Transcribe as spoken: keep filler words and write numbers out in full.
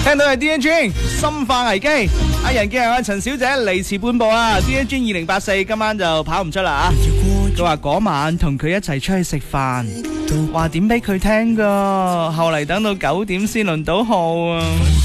聽到係 D N G 深化危機，阿人嘅阿陳小姐離遲半步啊 ！D N G 二零八四今晚就跑唔出啦啊！佢話嗰晚同佢一齊出去食飯，話點俾佢聽噶，後嚟等到九點先輪到號啊！